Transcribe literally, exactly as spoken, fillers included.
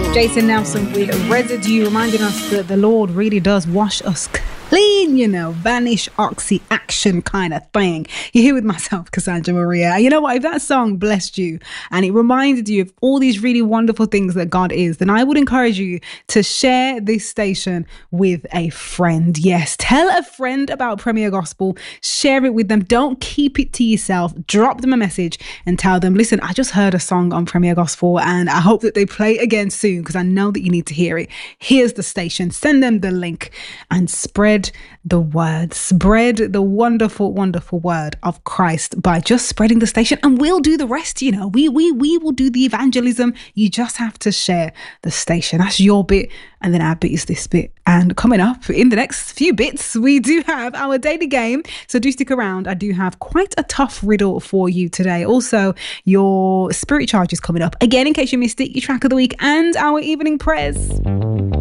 Jason Nelson with Residue, reminding us that the Lord really does wash us clean, you know, vanish, oxy, action kind of thing. You're here with myself, Cassandra Maria. You know what? If that song blessed you and it reminded you of all these really wonderful things that God is, then I would encourage you to share this station with a friend. Yes, tell a friend about Premier Gospel. Share it with them. Don't keep it to yourself. Drop them a message and tell them, listen, I just heard a song on Premier Gospel and I hope that they play it again soon because I know that you need to hear it. Here's the station. Send them the link and spread the word, spread the wonderful, wonderful word of Christ by just spreading the station, and we'll do the rest. You know, we we we will do the evangelism. You just have to share the station. That's your bit, and then our bit is this bit. And coming up in the next few bits, we do have our daily game, so do stick around. I do have quite a tough riddle for you today. Also, your spirit charge is coming up again in case you missed it, your track of the week, and our evening prayers.